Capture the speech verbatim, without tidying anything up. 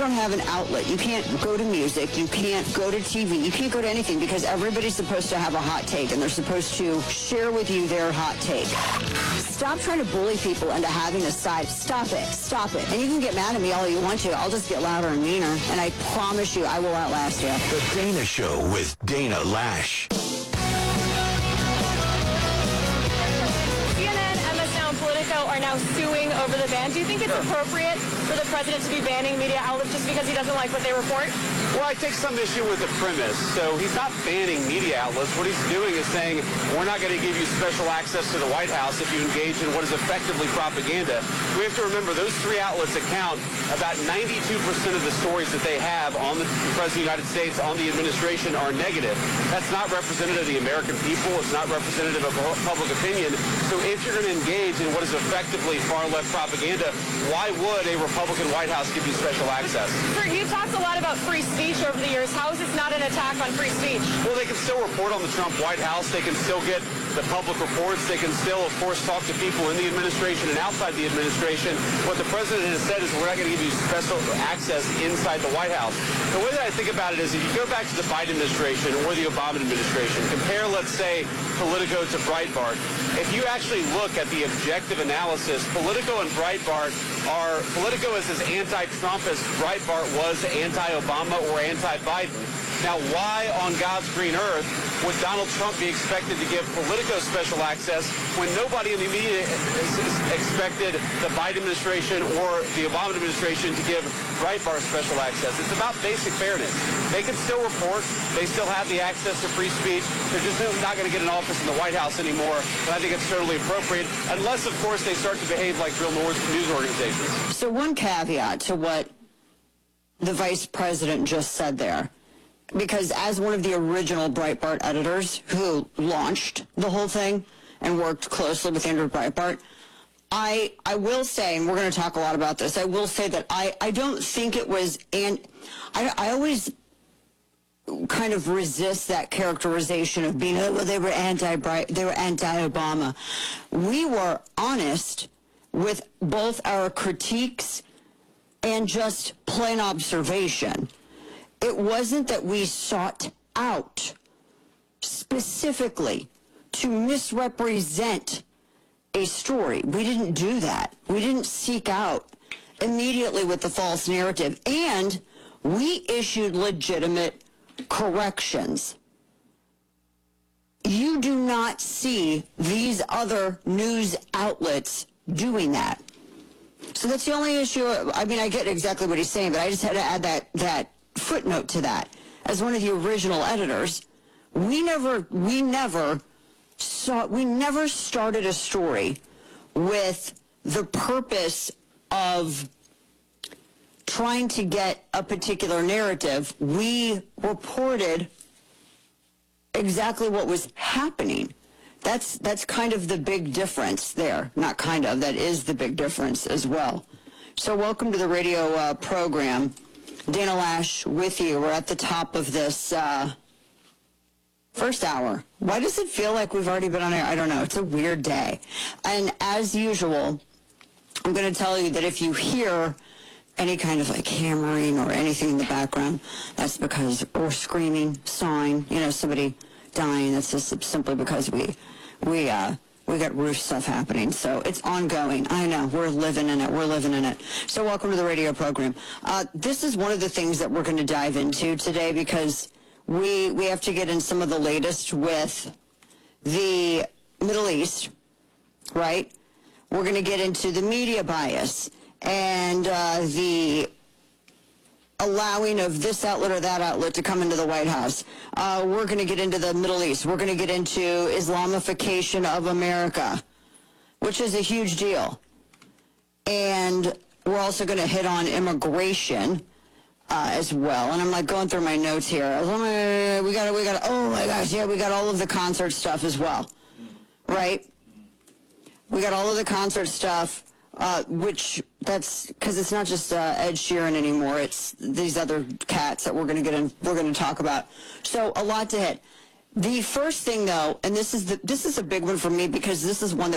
don't have an outlet. You can't go to music. You can't go to T V. You can't go to anything because everybody's supposed to have a hot take, and they're supposed to share with you their hot take. Stop trying to bully people into having a side. Stop it. Stop it. And you can get mad at me all you want to. I'll just get louder and meaner, and I promise you I will outlast you. The Dana Show with Dana Lash. Politico are now suing over the ban. Do you think it's appropriate for the president to be banning media outlets just because he doesn't like what they report? Well, I take some issue with the premise. So he's not banning media outlets. What he's doing is saying, we're not going to give you special access to the White House if you engage in what is effectively propaganda. We have to remember those three outlets account about ninety-two percent of the stories that they have on the President of the United States, on the administration, are negative. That's not representative of the American people. It's not representative of public opinion. So if you're going to engage in what is effectively far-left propaganda, why would a Republican White House give you special access? Sir, you talked a lot about free speech over the years. How is this not an attack on free speech? Well, they can still report on the Trump White House. They can still get the public reports. They can still, of course, talk to people in the administration and outside the administration. What the president has said is we're not going to give you special access inside the White House. The way that I think about it is if you go back to the Biden administration or the Obama administration, compare, let's say, Politico to Breitbart. If you actually look at the objective analysis, Politico and Breitbart are, Politico is as anti-Trump as Breitbart was anti-Obama or anti-Biden. Now, why on God's green earth would Donald Trump be expected to give Politico special access when nobody in the media expected the Biden administration or the Obama administration to give Breitbart special access? It's about basic fairness. They can still report. They still have the access to free speech. They're just not going to get an office in the White House anymore, and I think it's totally appropriate, unless, of course, they start to behave like real news organizations. So one caveat to what the vice president just said there, because as one of the original Breitbart editors who launched the whole thing and worked closely with Andrew Breitbart, I I will say, and we're going to talk a lot about this, I will say that I, I don't think it was, and I, I always kind of resist that characterization of being, oh, well, they were anti-Bright, they were anti-Obama. We were honest with both our critiques and just plain observation. It wasn't that we sought out specifically to misrepresent a story. We didn't do that. We didn't seek out immediately with the false narrative. And we issued legitimate corrections. You do not see these other news outlets doing that. So that's the only issue. I mean, I get exactly what he's saying, but I just had to add that that footnote to that. As one of the original editors, we never we never saw we never started a story with the purpose of trying to get a particular narrative. We reported exactly what was happening. That's that's kind of the big difference there. Not kind of, that is the big difference as well. So welcome to the radio uh, program. Dana Lash with you. We're at the top of this uh, first hour. Why does it feel like we've already been on air? I don't know. It's a weird day. And as usual, I'm going to tell you that if you hear any kind of like hammering or anything in the background, that's because, or screaming, sawing, you know, somebody dying. That's just simply because we, we, uh, we got roof stuff happening. So it's ongoing. I know. We're living in it. We're living in it. So welcome to the radio program. Uh, this is one of the things that we're going to dive into today because we, we have to get in some of the latest with the Middle East, right? We're going to get into the media bias and uh, the allowing of this outlet or that outlet to come into the White House. Uh, we're going to get into the Middle East. We're going to get into Islamification of America, which is a huge deal. And we're also going to hit on immigration uh, as well. And I'm like going through my notes here. Oh, we got, we got, oh my gosh, yeah, we got all of the concert stuff as well, right? We got all of the concert stuff. Uh, which that's because it's not just uh, Ed Sheeran anymore. It's these other cats that we're going to get in. We're going to talk about. So a lot to hit. The first thing, though, and this is the this is a big one for me because this is one that